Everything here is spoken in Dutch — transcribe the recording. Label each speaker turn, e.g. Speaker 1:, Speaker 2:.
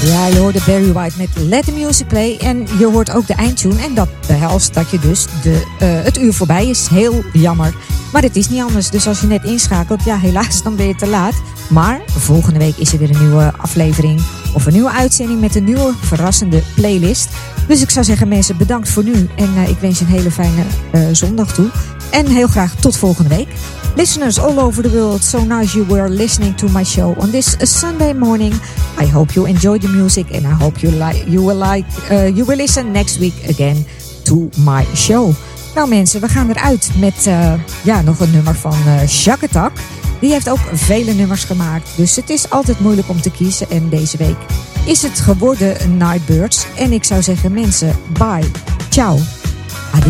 Speaker 1: Ja, je hoorde Barry White met Let the Music Play. En je hoort ook de eindtune. En dat behelst dat je dus het uur voorbij is. Heel jammer. Maar het is niet anders. Dus als je net inschakelt, ja helaas, dan ben je te laat. Maar volgende week is er weer een nieuwe aflevering. Of een nieuwe uitzending met een nieuwe verrassende playlist. Dus ik zou zeggen mensen, bedankt voor nu. En ik wens je een hele fijne zondag toe. En heel graag tot volgende week. Listeners all over the world, so nice you were listening to my show on this Sunday morning. I hope you enjoy the music and I hope you will listen next week again to my show. Nou mensen, we gaan eruit met nog een nummer van Shack Attack. Die heeft ook vele nummers gemaakt, dus het is altijd moeilijk om te kiezen. En deze week is het geworden Nightbirds. En ik zou zeggen mensen, bye, ciao.